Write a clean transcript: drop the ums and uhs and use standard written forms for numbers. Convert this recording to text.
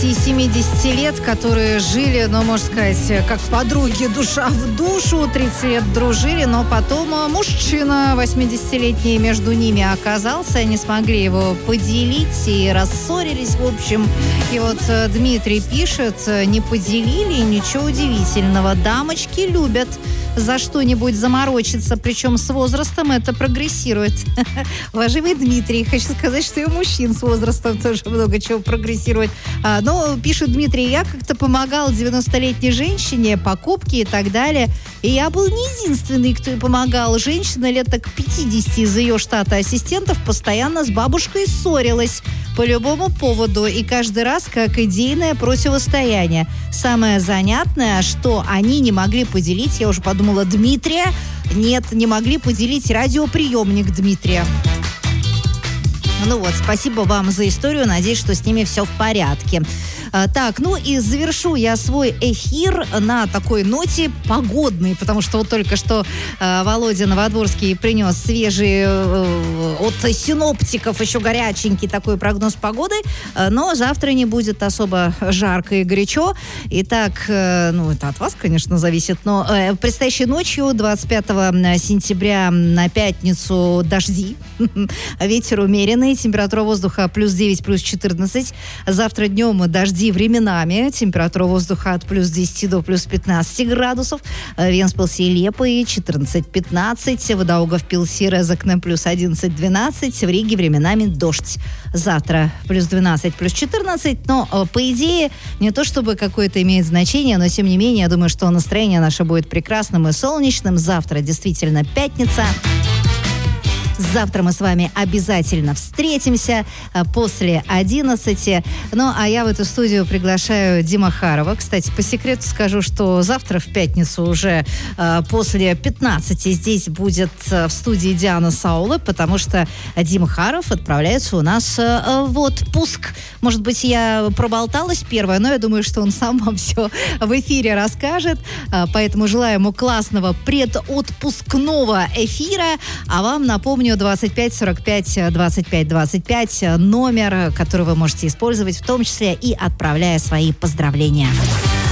и 70 лет, которые жили, ну, можно сказать, как подруги, душа в душу, 30 лет дружили, но потом мужчина 80-летний между ними оказался, не смогли его поделить и рассорились, в общем. И вот Дмитрий пишет: не поделили, ничего удивительного. Дамочки любят за что-нибудь заморочиться, причем с возрастом это прогрессирует. Уважаемый Дмитрий, хочу сказать, что и у мужчин с возрастом тоже много чего прогрессирует. Но, пишет Дмитрий, я как-то помогал 90-летней женщине, покупки и так далее. И я был не единственный, кто ей помогал. Женщина лет так 50 из ее штата ассистентов постоянно с бабушкой ссорилась по любому поводу. И каждый раз как идейное противостояние. Самое занятное, что они не могли поделить, я уже подумала, Дмитрия. Нет, не могли поделить радиоприемник Дмитрия. Ну вот, спасибо вам за историю. Надеюсь, что с ними все в порядке. Так, ну и завершу я свой эфир на такой ноте погодной, потому что вот только что Володя Новодворский принес свежий от синоптиков, еще горяченький такой прогноз погоды, но завтра не будет особо жарко и горячо. Итак, ну это от вас, конечно, зависит, но предстоящей ночью 25 сентября на пятницу дожди, ветер умеренный, температура воздуха плюс 9, плюс 14. Завтра днем дожди временами, температура воздуха от плюс 10 до плюс 15 градусов. Венспилсе и Лепой 14-15, в Даугавпилсе и Резекне плюс 11-12, в Риге временами дождь. Завтра плюс 12, плюс 14, но по идее не то чтобы какое-то имеет значение, но тем не менее я думаю, что настроение наше будет прекрасным и солнечным. Завтра действительно пятница. Завтра мы с вами обязательно встретимся после 11. Ну, а я в эту студию приглашаю Дима Харова. Кстати, по секрету скажу, что завтра в пятницу уже после 15 здесь будет в студии Диана Саула, потому что Дима Харов отправляется у нас в отпуск. Может быть, я проболталась первая, но я думаю, что он сам вам все в эфире расскажет. Поэтому желаю ему классного предотпускного эфира. А вам напомню, 25 45 25 25 номер, который вы можете использовать, в том числе и отправляя свои поздравления.